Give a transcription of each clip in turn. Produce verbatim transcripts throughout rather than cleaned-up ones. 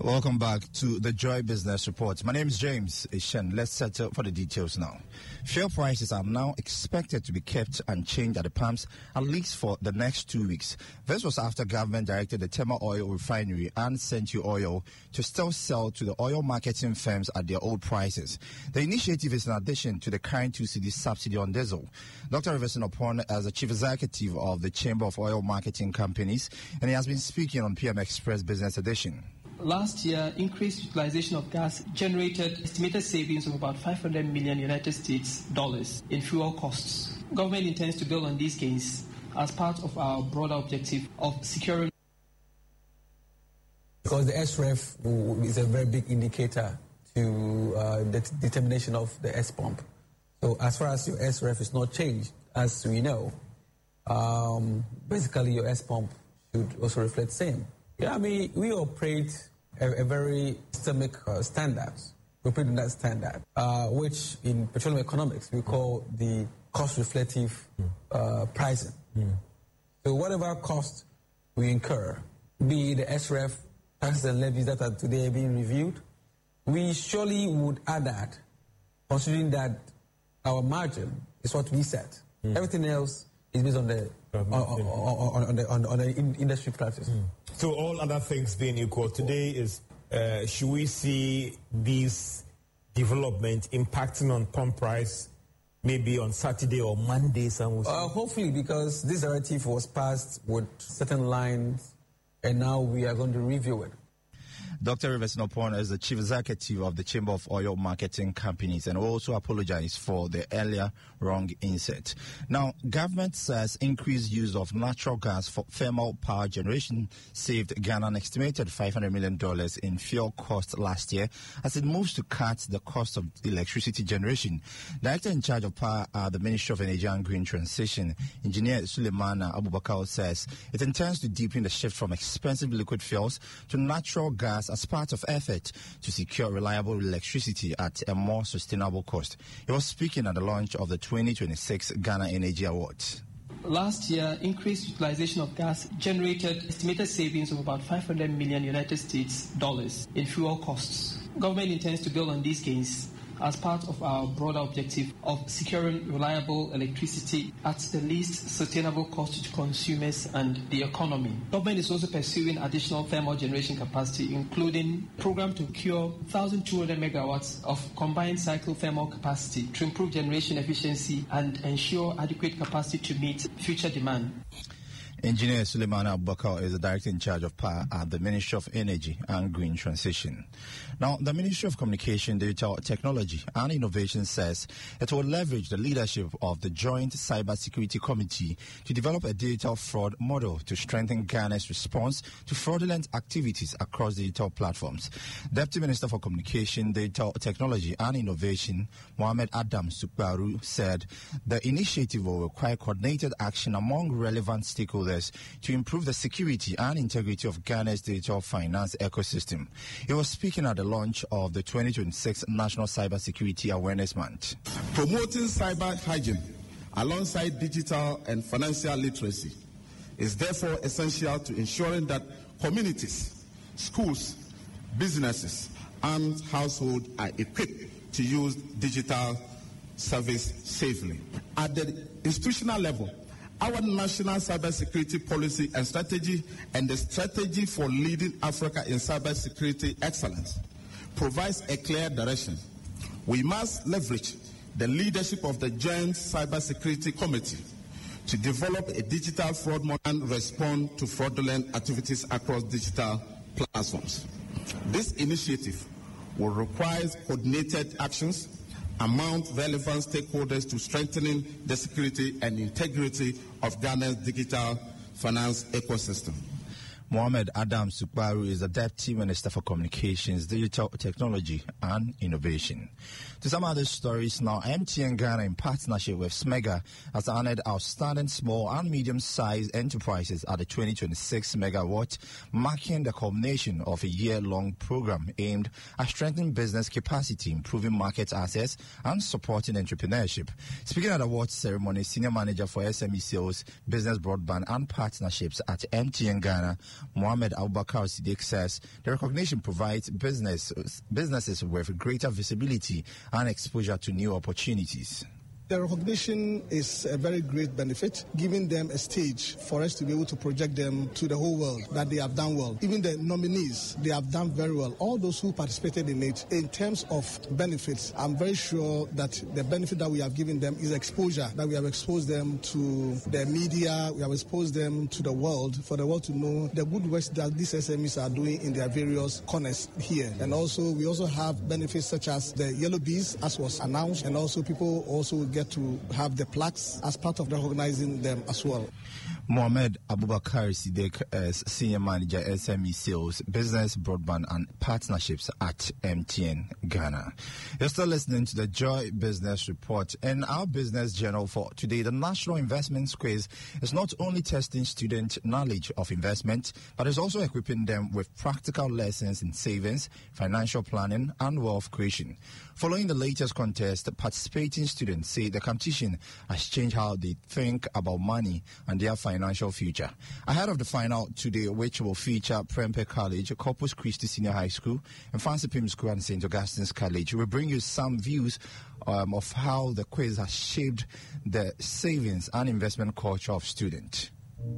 Welcome back to the Joy Business Report. My name is James Ishen. Let's settle for the details now. Fuel prices are now expected to be kept unchanged at the pumps at least for the next two weeks. This was after government directed the Tema Oil Refinery and Century Oil to still sell to the oil marketing firms at their old prices. The initiative is in addition to the current two cedi subsidy on diesel. Doctor Riverson Opon is the Chief Executive of the Chamber of Oil Marketing Companies, and he has been speaking on P M Express Business Edition. Last year, increased utilization of gas generated estimated savings of about five hundred million United States dollars in fuel costs. Government intends to build on these gains as part of our broader objective of securing. Because the S R E F is a very big indicator to uh, the determination of the S pump. So as far as your S R E F is not changed, as we know, um, basically your S pump should also reflect the same. Yeah, I mean, we operate a, a very systemic uh, standard. We operate in that standard, uh, which in petroleum economics we call the cost-reflective uh, pricing. Mm. So whatever cost we incur, be it the S R E F, taxes and levies that are today being reviewed, we surely would add that, considering that our margin is what we set. Mm. Everything else is based on the on, on, on the, on, on the industry practice. Mm. So all other things being equal, today is, uh, should we see these development impacting on pump price maybe on Saturday or Monday? Some uh, hopefully, because this directive was passed with certain lines, and now we are going to review it. Doctor Riverson Opon is the Chief Executive of the Chamber of Oil Marketing Companies and also apologized for the earlier wrong insert. Now, government says increased use of natural gas for thermal power generation saved Ghana an estimated five hundred million dollars in fuel costs last year as it moves to cut the cost of electricity generation. Director in charge of power at the Ministry of Energy and Green Transition, Engineer Suleimana Abubakar, says it intends to deepen the shift from expensive liquid fuels to natural gas as part of effort to secure reliable electricity at a more sustainable cost. He was speaking at the launch of the twenty twenty-six Ghana Energy Awards. Last year, increased utilization of gas generated estimated savings of about five hundred million United States dollars in fuel costs. Government intends to build on these gains as part of our broader objective of securing reliable electricity at the least sustainable cost to consumers and the economy. Government is also pursuing additional thermal generation capacity, including a program to procure one thousand two hundred megawatts of combined cycle thermal capacity to improve generation efficiency and ensure adequate capacity to meet future demand. Engineer Suleimana Abubakar is the director in charge of power at the Ministry of Energy and Green Transition. Now, the Ministry of Communication, Digital Technology and Innovation says it will leverage the leadership of the Joint Cybersecurity Committee to develop a digital fraud model to strengthen Ghana's response to fraudulent activities across digital platforms. Deputy Minister for Communication, Digital Technology and Innovation, Mohamed Adam Sukbaru, said the initiative will require coordinated action among relevant stakeholders to improve the security and integrity of Ghana's digital finance ecosystem. He was speaking at the launch of the twenty twenty-six National Cybersecurity Awareness Month. Promoting cyber hygiene alongside digital and financial literacy is therefore essential to ensuring that communities, schools, businesses, and households are equipped to use digital service safely. At the institutional level, our national cybersecurity policy and strategy and the strategy for leading Africa in cybersecurity excellence provides a clear direction. We must leverage the leadership of the Joint Cybersecurity Committee to develop a digital fraud model and respond to fraudulent activities across digital platforms. This initiative will require coordinated actions among relevant stakeholders to strengthening the security and integrity of Ghana's digital finance ecosystem. Mohamed Adam Sukbaru is the Deputy Minister for Communications, Digital Technology and Innovation. To some other stories now, M T N Ghana, in partnership with SMEGA, has honored outstanding small and medium-sized enterprises at the twenty twenty-six Mega Award, marking the culmination of a year-long program aimed at strengthening business capacity, improving market access, and supporting entrepreneurship. Speaking at the awards ceremony, Senior Manager for S M E Sales, Business Broadband and Partnerships at M T N Ghana, Mohammed Abubakar Siddiq says the recognition provides business, businesses with greater visibility and exposure to new opportunities. The recognition is a very great benefit, giving them a stage for us to be able to project them to the whole world that they have done well. Even the nominees, they have done very well. All those who participated in it, in terms of benefits, I'm very sure that the benefit that we have given them is exposure, that we have exposed them to the media, we have exposed them to the world, for the world to know the good work that these S M Es are doing in their various corners here. And also, we also have benefits such as the yellow bees, as was announced, and also people also get to have the plaques as part of recognizing them as well. Mohammed Abubakar Siddiq is Senior Manager S M E Sales, Business, Broadband and Partnerships at M T N Ghana. You're still listening to the Joy Business Report. In our business journal for today, the National Investment Quiz is not only testing student knowledge of investment, but is also equipping them with practical lessons in savings, financial planning and wealth creation. Following the latest contest, participating students say the competition has changed how they think about money and their financial future. Ahead of the final today, which will feature Prempeh College, Corpus Christi Senior High School, and Fancy Pim School and Saint Augustine's College, we'll bring you some views um, of how the quiz has shaped the savings and investment culture of students.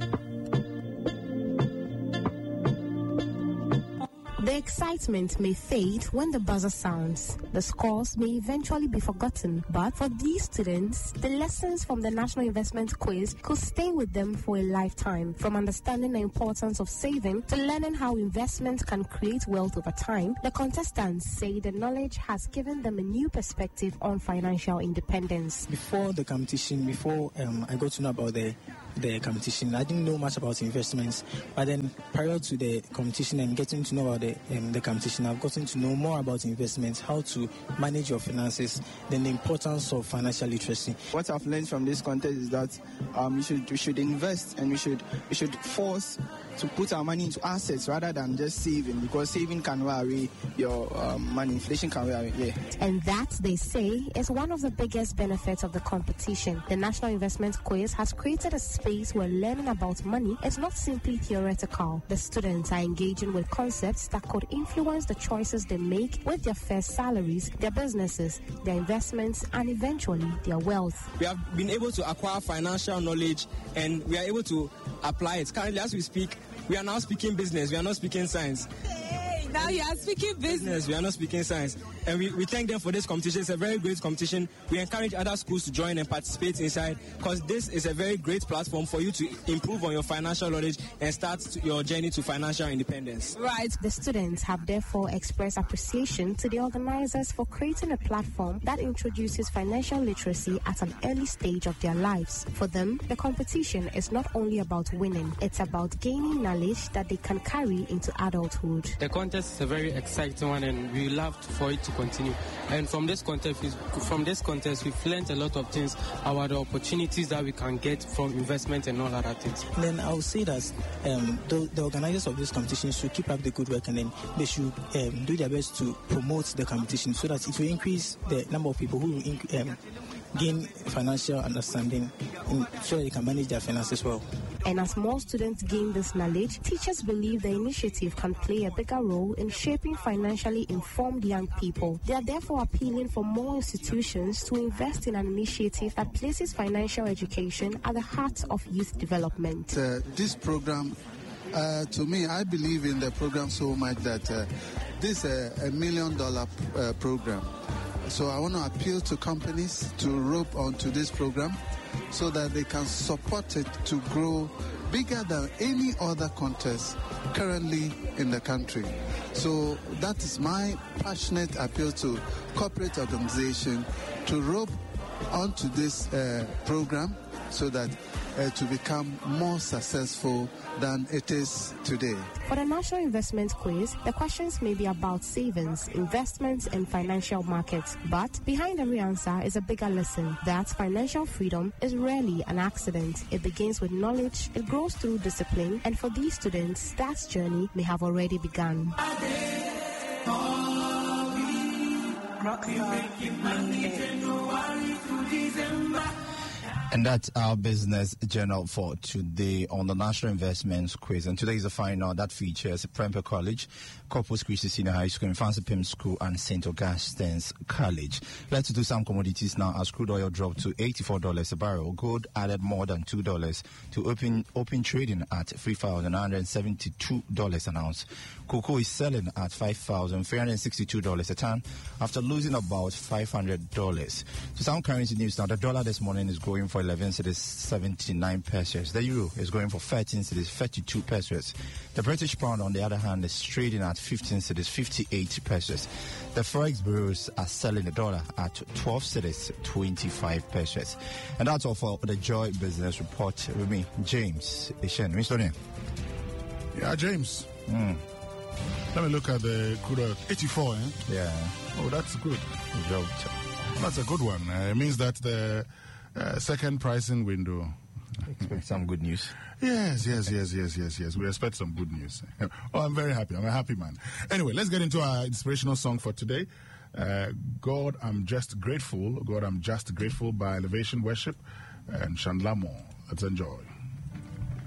The excitement may fade when the buzzer sounds. The scores may eventually be forgotten. But for these students, the lessons from the National Investment Quiz could stay with them for a lifetime. From understanding the importance of saving to learning how investment can create wealth over time, the contestants say the knowledge has given them a new perspective on financial independence. Before the competition, before um, I got to know about the the competition, I didn't know much about investments. But then prior to the competition and getting to know about the, um, the competition, I've gotten to know more about investments, how to manage your finances, then the importance of financial literacy. What I've learned from this contest is that um, we should we should invest and we should we should force to put our money into assets rather than just saving, because saving can wear away your um, money. Inflation can wear away. Yeah. And that, they say, is one of the biggest benefits of the competition. The National Investment Quiz has created a space where learning about money is not simply theoretical. The students are engaging with concepts that could influence the choices they make with their first salaries, their businesses, their investments, and eventually their wealth. We have been able to acquire financial knowledge and we are able to apply it. Currently, as we speak, we are now speaking business. We are not speaking science. Hey, now you are speaking business. business. We are not speaking science. And we, we thank them for this competition. It's a very great competition. We encourage other schools to join and participate inside, because this is a very great platform for you to improve on your financial knowledge and start your journey to financial independence. Right. The students have therefore expressed appreciation to the organizers for creating a platform that introduces financial literacy at an early stage of their lives. For them, the competition is not only about winning, it's about gaining knowledge that they can carry into adulthood. The contest is a very exciting one and we love for it to continue. And from this contest, from this contest, we've learned a lot of things about the opportunities that we can get from investment and all other things. Then I would say that um, the, the organizers of this competition should keep up the good work, and then they should um, do their best to promote the competition so that it will increase the number of people who will inc- um, gain financial understanding in, so that they can manage their finances well. And as more students gain this knowledge, teachers believe the initiative can play a bigger role in shaping financially informed young people. They are therefore appealing for more institutions to invest in an initiative that places financial education at the heart of youth development. Uh, this program, uh, to me, I believe in the program so much that uh, this is a, a million dollar uh, program. So I want to appeal to companies to rope onto this program so that they can support it to grow bigger than any other contest currently in the country. So that is my passionate appeal to corporate organization to rope onto this uh, program so that uh, to become more successful than it is today. For the National Investment Quiz, the questions may be about savings, investments, and financial markets. But behind every answer is a bigger lesson that financial freedom is rarely an accident. It begins with knowledge, it grows through discipline, and for these students, that journey may have already begun. And that's our business journal for today on the National Investments Quiz. And today is the final that features Prempeh College, Corpus Christi Senior High School, Fancy Pim School, and Saint Augustine's College. Let's do some commodities now as crude oil dropped to eighty-four dollars a barrel. Gold added more than two dollars to open open trading at three thousand nine hundred seventy-two dollars an ounce. Cocoa is selling at five thousand three hundred sixty-two dollars a ton after losing about five hundred dollars. So some currency news now. The dollar this morning is going for eleven cedis seventy-nine pesos. The euro is going for thirteen cedis thirty-two pesos. The British pound, on the other hand, is trading at fifteen cedis fifty-eight pesos. The forex bureaus are selling the dollar at twelve cedis twenty-five pesos. And that's all for the Joy Business Report with me, James Ishen. Mister Name. Yeah, James. Mm. Let me look at the crude oil. eighty-four, eh? Yeah. Oh, that's good. Good job. That's a good one. Uh, it means that the uh, second pricing window. Expect some good news. Yes, yes, yes, yes, yes, yes. We expect some good news. Oh, I'm very happy. I'm a happy man. Anyway, let's get into our inspirational song for today. Uh, God, I'm Just Grateful. God, I'm Just Grateful by Elevation Worship and Chandler Moore. Let's enjoy.